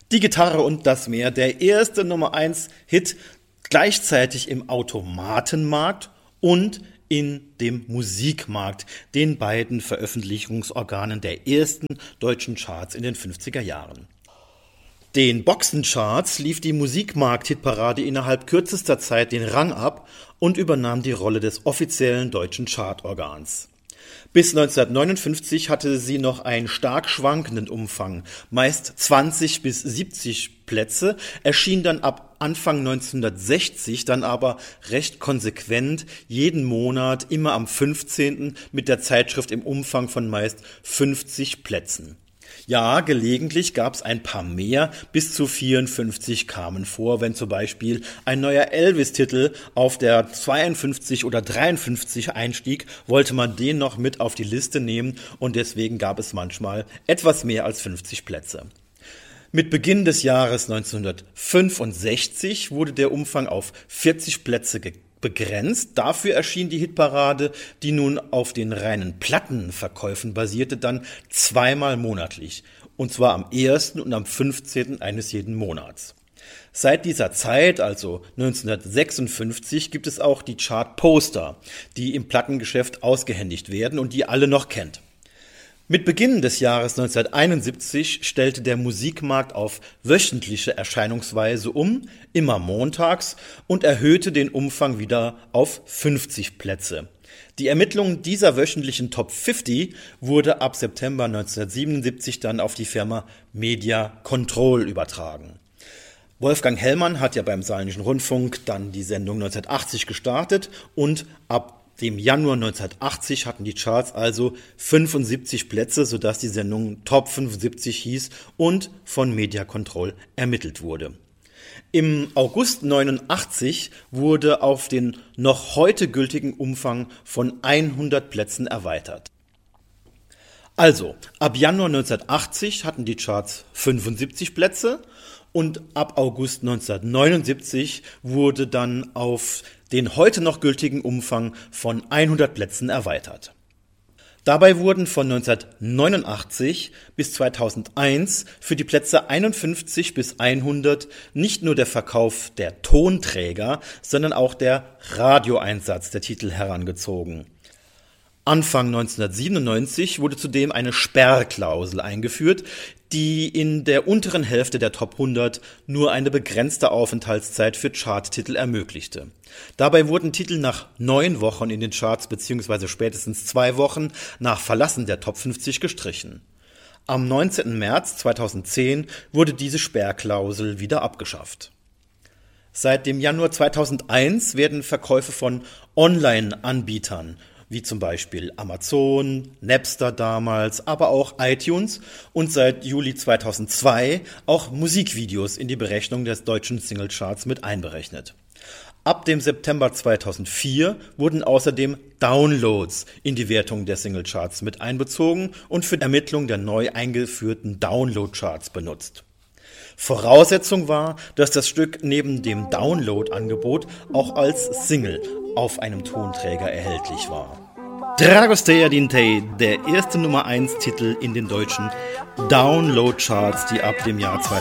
Die Gitarre und das Meer, der erste Nummer 1 Hit gleichzeitig im Automatenmarkt und in dem Musikmarkt, den beiden Veröffentlichungsorganen der ersten deutschen Charts in den 50er Jahren. Den Boxencharts lief die Musikmarkt-Hitparade innerhalb kürzester Zeit den Rang ab und übernahm die Rolle des offiziellen deutschen Chartorgans. Bis 1959 hatte sie noch einen stark schwankenden Umfang, meist 20 bis 70 Plätze, erschien dann ab Anfang 1960 dann aber recht konsequent jeden Monat immer am 15. mit der Zeitschrift im Umfang von meist 50 Plätzen. Ja, gelegentlich gab es ein paar mehr, bis zu 54 kamen vor, wenn zum Beispiel ein neuer Elvis-Titel auf der 52 oder 53 einstieg, wollte man den noch mit auf die Liste nehmen und deswegen gab es manchmal etwas mehr als 50 Plätze. Mit Beginn des Jahres 1965 wurde der Umfang auf 40 Plätze begrenzt. Dafür erschien die Hitparade, die nun auf den reinen Plattenverkäufen basierte, dann zweimal monatlich. Und zwar am 1. und am 15. eines jeden Monats. Seit dieser Zeit, also 1956, gibt es auch die Chartposter, die im Plattengeschäft ausgehändigt werden und die alle noch kennt. Mit Beginn des Jahres 1971 stellte der Musikmarkt auf wöchentliche Erscheinungsweise um, immer montags, und erhöhte den Umfang wieder auf 50 Plätze. Die Ermittlung dieser wöchentlichen Top 50 wurde ab September 1977 dann auf die Firma Media Control übertragen. Wolfgang Hellmann hat ja beim Saarländischen Rundfunk dann die Sendung 1980 gestartet und ab dem Januar 1980 hatten die Charts also 75 Plätze, sodass die Sendung Top 75 hieß und von Media Control ermittelt wurde. Im August 1989 wurde auf den noch heute gültigen Umfang von 100 Plätzen erweitert. Also, ab Januar 1980 hatten die Charts 75 Plätze und ab August 1979 wurde dann auf den heute noch gültigen Umfang von 100 Plätzen erweitert. Dabei wurden von 1989 bis 2001 für die Plätze 51 bis 100 nicht nur der Verkauf der Tonträger, sondern auch der Radioeinsatz der Titel herangezogen. Anfang 1997 wurde zudem eine Sperrklausel eingeführt, die in der unteren Hälfte der Top 100 nur eine begrenzte Aufenthaltszeit für Charttitel ermöglichte. Dabei wurden Titel nach 9 Wochen in den Charts bzw. spätestens 2 Wochen nach Verlassen der Top 50 gestrichen. Am 19. März 2010 wurde diese Sperrklausel wieder abgeschafft. Seit dem Januar 2001 werden Verkäufe von Online-Anbietern wie zum Beispiel Amazon, Napster damals, aber auch iTunes und seit Juli 2002 auch Musikvideos in die Berechnung des deutschen Singlecharts mit einberechnet. Ab dem September 2004 wurden außerdem Downloads in die Wertung der Singlecharts mit einbezogen und für die Ermittlung der neu eingeführten Downloadcharts benutzt. Voraussetzung war, dass das Stück neben dem Download-Angebot auch als Single auf einem Tonträger erhältlich war. Dragostea Dintei, der erste Nummer 1 Titel in den deutschen Download-Charts, die ab dem Jahr